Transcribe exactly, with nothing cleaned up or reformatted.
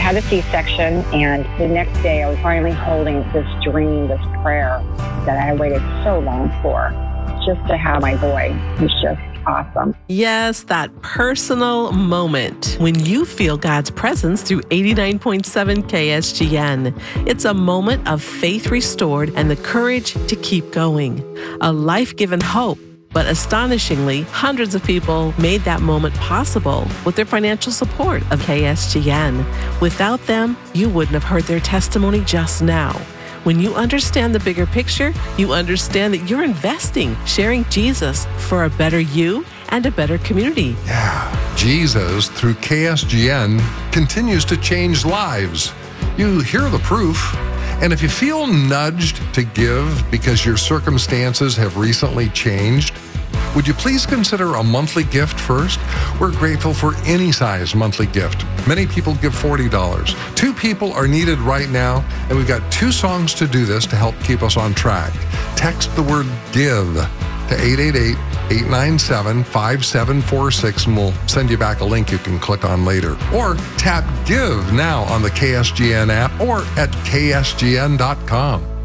had a C-section, and the next day I was finally holding this dream, this prayer that I waited so long for. Just to have my boy was just awesome. Yes, that personal moment when you feel God's presence through eighty-nine point seven K S G N. It's a moment of faith restored and the courage to keep going. A life-given hope. But astonishingly, hundreds of people made that moment possible with their financial support of K S G N. Without them, you wouldn't have heard their testimony just now. When you understand the bigger picture, you understand that you're investing, sharing Jesus for a better you and a better community. Yeah, Jesus, through K S G N, continues to change lives. You hear the proof. And if you feel nudged to give because your circumstances have recently changed, would you please consider a monthly gift first? We're grateful for any size monthly gift. Many people give forty dollars. Two people are needed right now, and we've got two songs to do this to help keep us on track. Text the word GIVE to eight eight eight, eight nine seven, five seven four six, and we'll send you back a link you can click on later. Or tap GIVE now on the K S G N app or at K S G N dot com.